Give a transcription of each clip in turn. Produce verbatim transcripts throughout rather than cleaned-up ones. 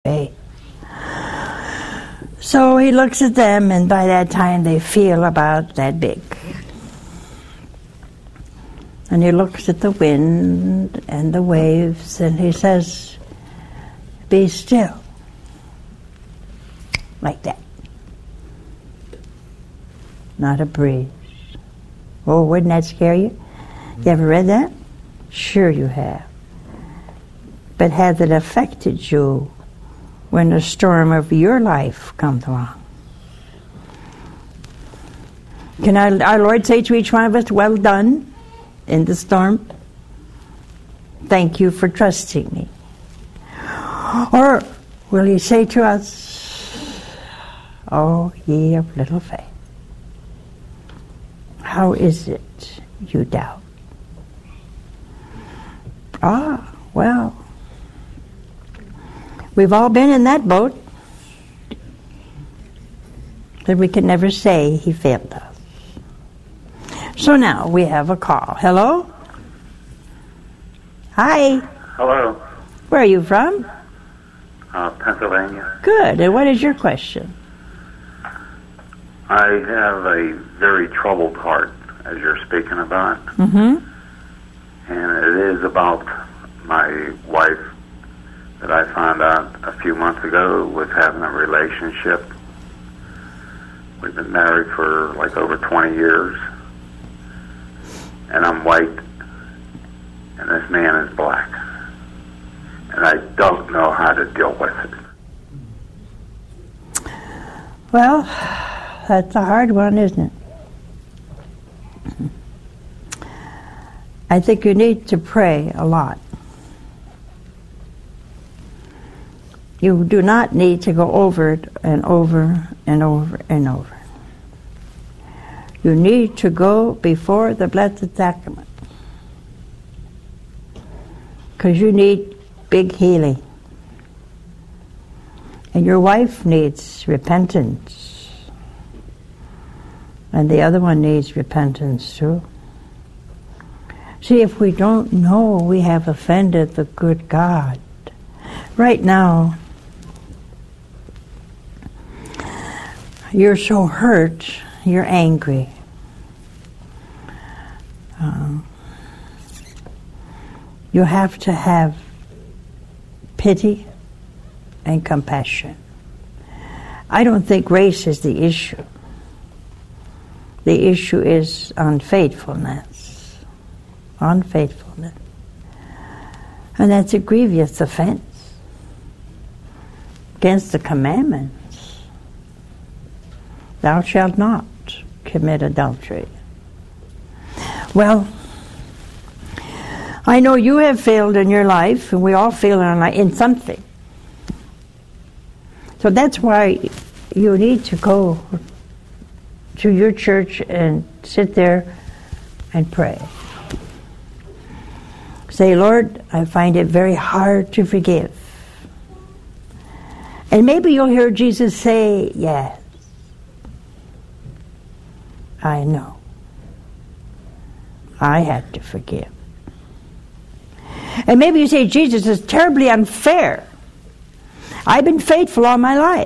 faith. So he looks at them, and by that time they feel about that big. And he looks at the wind and the waves, and he says, "Be still." Like that. Not a breeze. Oh, wouldn't that scare you? You ever read that? Sure you have. But has it affected you when the storm of your life comes along? Can our, our Lord say to each one of us, "Well done in the storm. Thank you for trusting me"? Or will he say to us, "Oh, ye of little faith, how is it you doubt?" Ah, well, we've all been in that boat, but we can never say he failed us. So now we have a call. Hello? Hi. Hello. Where are you from? Uh, Pennsylvania. Good. And what is your question? I have a very troubled heart, as you're speaking about. Mm-hmm. And it is about my wife that I found out a few months ago was having a relationship. We've been married for like over twenty years. And I'm white, and this man is black. And I don't know how to deal with it. Well, that's a hard one, isn't it? I think you need to pray a lot. You do not need to go over it and over and over and over. You need to go before the Blessed Sacrament, because you need big healing. And your wife needs repentance. And the other one needs repentance too. See, if we don't know we have offended the good God, right now, you're so hurt, you're angry. Um, you have to have pity and compassion. I don't think race is the issue. The issue is unfaithfulness. Unfaithfulness. And that's a grievous offense against the commandments. Thou shalt not commit adultery. Well, I know you have failed in your life, and we all fail in our life in something. So that's why you need to go to your church and sit there and pray. Say, "Lord, I find it very hard to forgive." And maybe you'll hear Jesus say, "Yes, I know. I had to forgive." And maybe you say, "Jesus, is terribly unfair. I've been faithful all my life."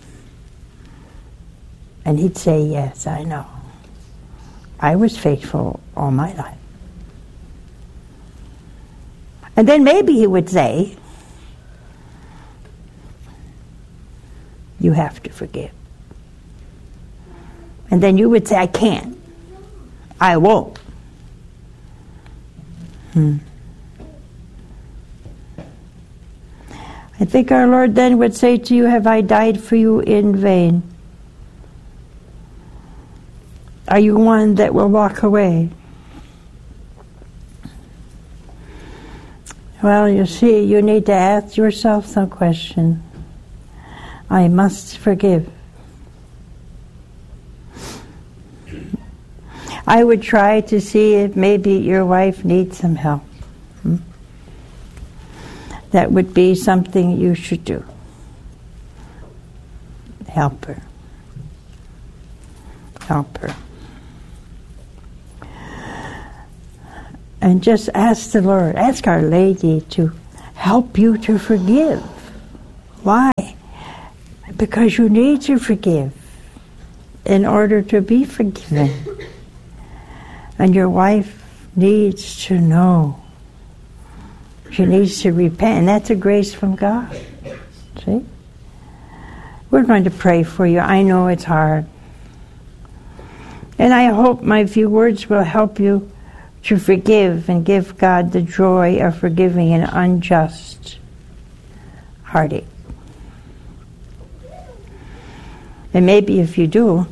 And he'd say, "Yes, I know. I was faithful all my life." And then maybe he would say, "You have to forgive." And then you would say, "I can't. I won't." Hmm. I think our Lord then would say to you, "Have I died for you in vain? Are you one that will walk away?" Well, you see, you need to ask yourself some question. I must forgive. I would try to see if maybe your wife needs some help. Hmm? That would be something you should do. Help her. Help her. And just ask the Lord, ask Our Lady to help you to forgive. Why? Because you need to forgive in order to be forgiven. And your wife needs to know. She needs to repent. And that's a grace from God. See? We're going to pray for you. I know it's hard. And I hope my few words will help you to forgive and give God the joy of forgiving an unjust heartache. And maybe if you do,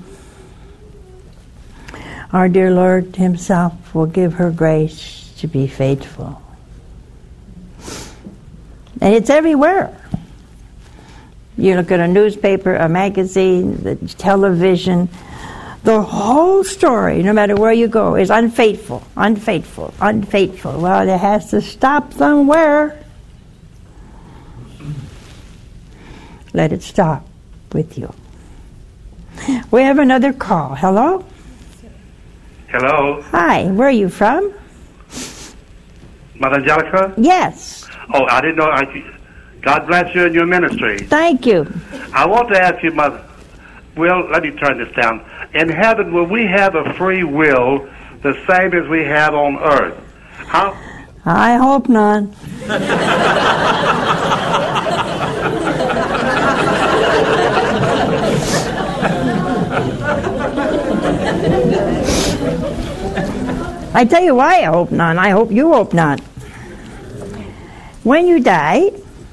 our dear Lord Himself will give her grace to be faithful. And it's everywhere. You look at a newspaper, a magazine, the television, the whole story, no matter where you go, is unfaithful, unfaithful, unfaithful. Well, it has to stop somewhere. Let it stop with you. We have another call. Hello? Hello. Hi, where are you from? Mother Angelica? Yes. Oh, I didn't know. I, God bless you and your ministry. Thank you. I want to ask you, Mother. Well, let me turn this down. In heaven, will we have a free will the same as we have on earth? How? I hope not. I tell you why I hope not. I hope you hope not. When you die,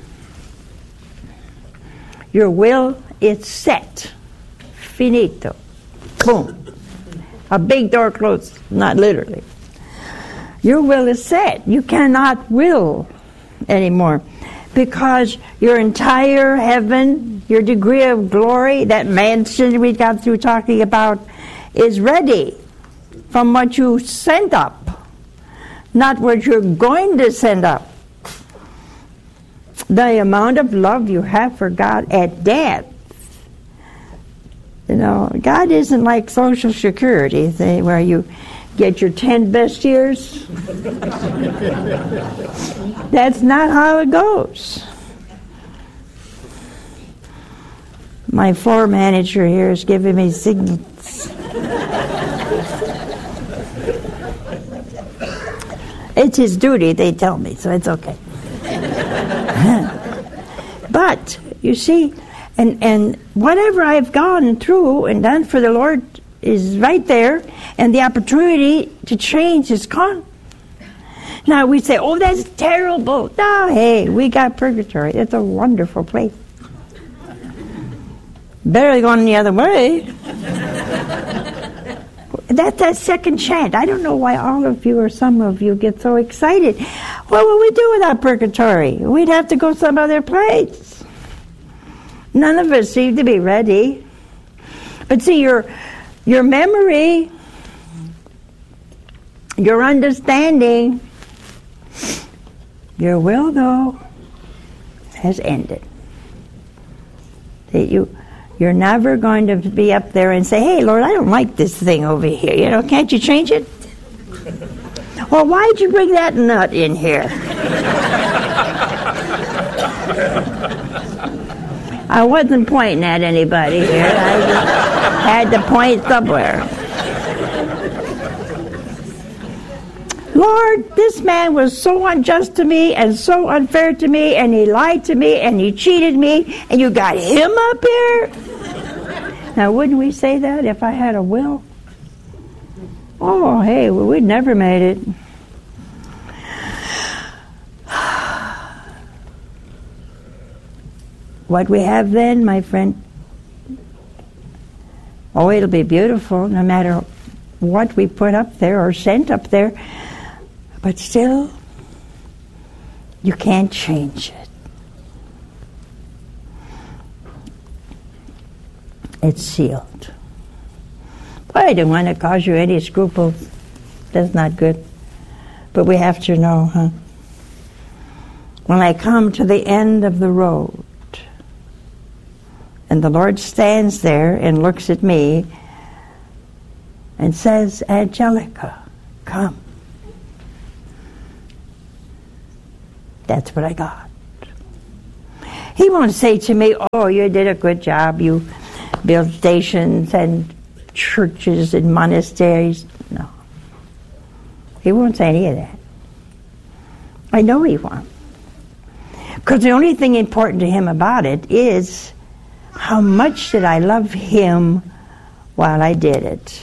your will is set. Finito. Boom. A big door closed. Not literally. Your will is set. You cannot will anymore. Because your entire heaven, your degree of glory, that mansion we got through talking about, is ready from what you sent up, not what you're going to send up. The amount of love you have for God at death. You know, God isn't like Social Security, say, where you get your ten best years. That's not how it goes. My floor manager here is giving me signals. It's his duty, they tell me, so it's okay. But, you see, and, and whatever I've gone through and done for the Lord is right there, and the opportunity to change is gone. Now we say, oh, that's terrible. No, hey, we got purgatory. It's a wonderful place. Better than going the other way. That's that second chance. I don't know why all of you or some of you get so excited. What would we do without purgatory? We'd have to go some other place. None of us seem to be ready. But see, your your memory, your understanding, your will, though, has ended. That you, you're never going to be up there and say, hey, Lord, I don't like this thing over here. You know, can't you change it? Well, why'd you bring that nut in here? I wasn't pointing at anybody here. I just had to point somewhere. Lord, this man was so unjust to me and so unfair to me, and he lied to me and he cheated me, and you got him up here? Now, wouldn't we say that if I had a will? Oh, hey, well, we'd never made it. What we have then, my friend, oh, it'll be beautiful no matter what we put up there or sent up there. But still, you can't change it. It's sealed. But I don't want to cause you any scruples. That's not good. But we have to know, huh? When I come to the end of the road, and the Lord stands there and looks at me and says, Angelica, come. That's what I got. He won't say to me, oh, you did a good job. You built stations and churches and monasteries. No. He won't say any of that. I know he won't. Because the only thing important to him about it is how much did I love him while I did it.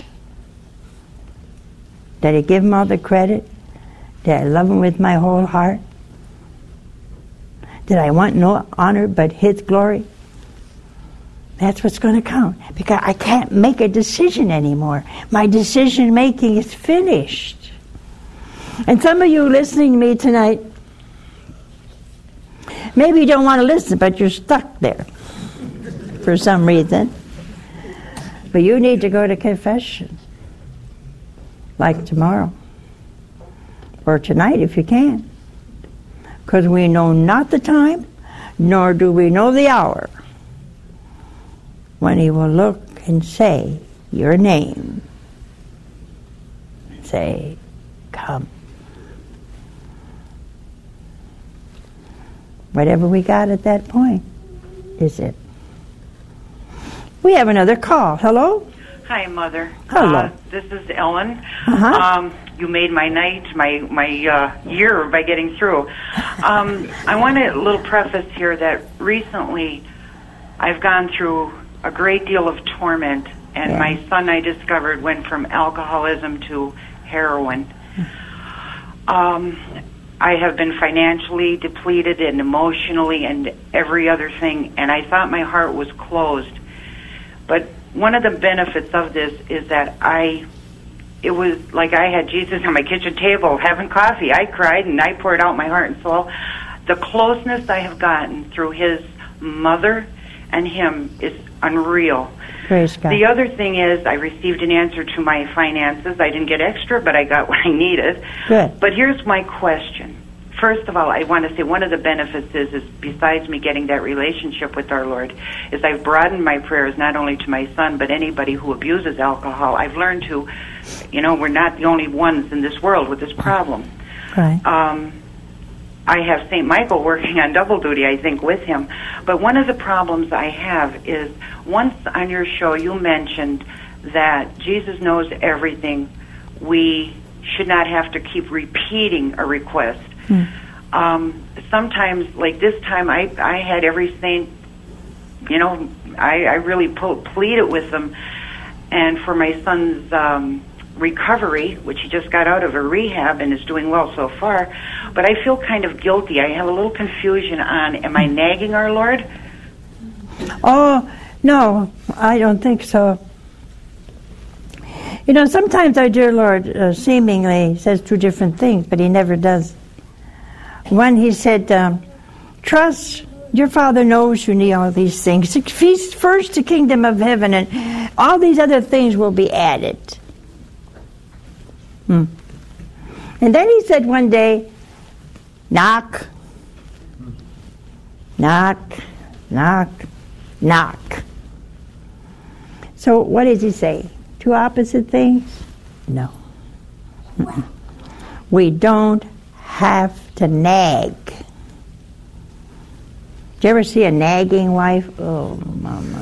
Did I give him all the credit? Did I love him with my whole heart? Did I want no honor but his glory? That's what's going to count. Because I can't make a decision anymore. My decision making is finished. And some of you listening to me tonight, maybe you don't want to listen, but you're stuck there for some reason. But you need to go to confession. Like tomorrow. Or tonight if you can. Because we know not the time, nor do we know the hour when he will look and say your name. And say, come. Whatever we got at that point is it. We have another call. Hello? Hi, Mother. Hello. Uh, this is Ellen. Uh-huh. Um, you made my night, my my uh, year by getting through. Um, I want a little preface here that recently I've gone through a great deal of torment, and yeah. my son, I discovered, went from alcoholism to heroin. Um, I have been financially depleted and emotionally and every other thing, and I thought my heart was closed. But one of the benefits of this is that I, it was like I had Jesus on my kitchen table having coffee. I cried and I poured out my heart and soul. The closeness I have gotten through his mother and him is unreal. Praise God. The other thing is I received an answer to my finances. I didn't get extra, but I got what I needed. Good. But here's my question. First of all, I want to say one of the benefits is, is besides me getting that relationship with our Lord, is I've broadened my prayers not only to my son, but anybody who abuses alcohol. I've learned to, you know, we're not the only ones in this world with this problem. Right. Um, I have Saint Michael working on double duty, I think, with him. But one of the problems I have is once on your show you mentioned that Jesus knows everything. We should not have to keep repeating a request. Hmm. Um, sometimes, like this time, I, I had every saint, you know, I, I really po- pleaded with them. And for my son's um, recovery, which he just got out of a rehab and is doing well so far, but I feel kind of guilty. I have a little confusion on, am I nagging our Lord? Oh, no, I don't think so. You know, sometimes our dear Lord uh, seemingly says two different things, but he never does. One, he said, um, trust, your Father knows you need all these things. Seek first the kingdom of heaven, and all these other things will be added. Hmm. And then he said one day, knock, knock, knock, knock. So what does he say? Two opposite things? No. Mm-mm. We don't have to nag. Did you ever see a nagging wife? Oh, Mama.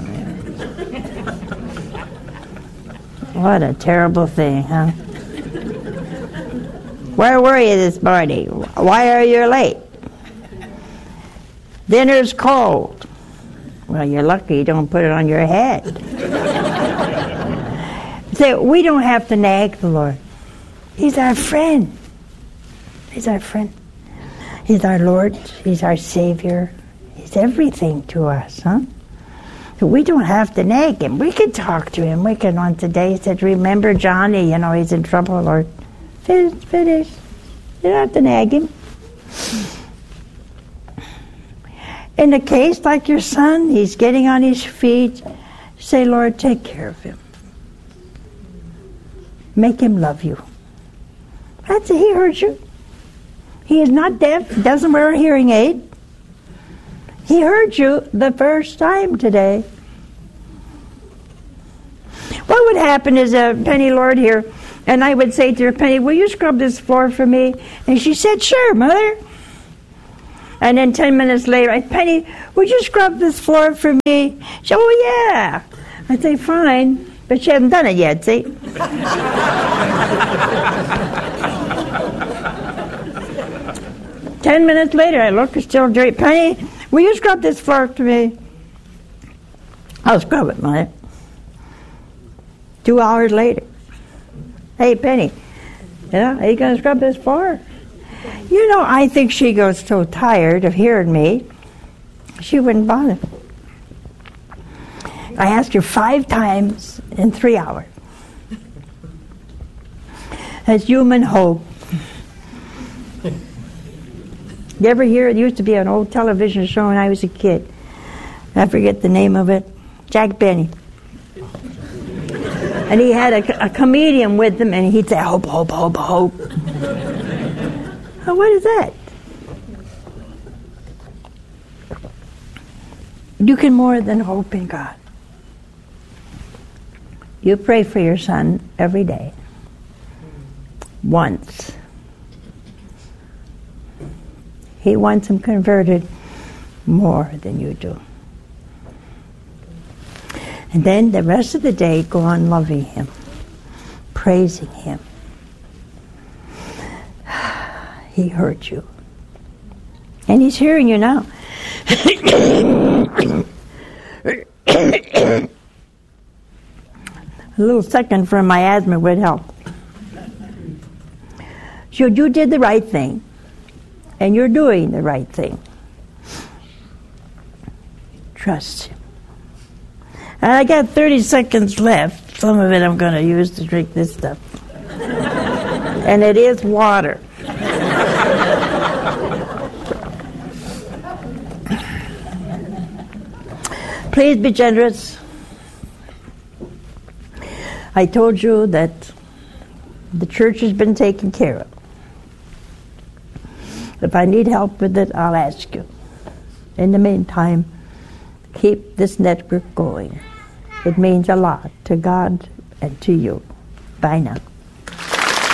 What a terrible thing, huh? Where were you this morning? Why are you late? Dinner's cold. Well, you're lucky you don't put it on your head. Say, we don't have to nag the Lord. He's our friend. He's our friend. He's our Lord. He's our Savior. He's everything to us, huh? So we don't have to nag him. We can talk to him. We can, on today, he said, remember Johnny, you know, he's in trouble, Lord. Finish, finish. You don't have to nag him. In a case like your son, he's getting on his feet. Say, Lord, take care of him. Make him love you. That's it. He heard you. He is not deaf. He doesn't wear a hearing aid. He heard you the first time today. What would happen is a Penny Lord here, and I would say to her, Penny, will you scrub this floor for me? And she said, sure, Mother. And then ten minutes later, I Penny, would you scrub this floor for me? She said, oh, yeah. I say, fine. But she hasn't done it yet, see? Ten minutes later, I look, it's still dirty. Penny, will you scrub this floor for me? I'll scrub it, Mother. Two hours later. Hey, Penny, you know, are you going to scrub this floor? You know, I think she goes so tired of hearing me, she wouldn't bother. I asked her five times in three hours. That's human hope. You ever hear, it used to be an old television show when I was a kid. I forget the name of it. Jack Benny. And he had a, a comedian with him, and he'd say, hope, hope, hope, hope. Oh, what is that? You can more than hope in God. You pray for your son every day. Once. He wants him converted more than you do. And then the rest of the day, go on loving him, praising him. He hurt you. And he's hearing you now. A little second for my asthma would help. So you did the right thing, and you're doing the right thing. Trust him. And I got thirty seconds left. Some of it I'm going to use to drink this stuff. And it is water. Please be generous. I told you that the church has been taken care of. If I need help with it, I'll ask you. In the meantime, keep this network going. It means a lot to God and to you. Bye now.